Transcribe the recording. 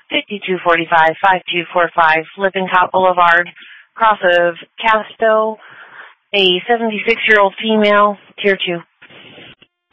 5245-5245 Lippincott Boulevard, cross of Casto, a 76-year-old female, Tier 2.